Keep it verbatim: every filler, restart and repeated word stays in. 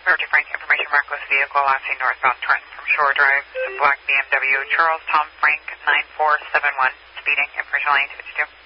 Liberty Frank, information reckless vehicle, last seen northbound Trenton from Shore Drive, to black B M W, Charles Tom Frank, nine four seven one, speeding, information line two two two.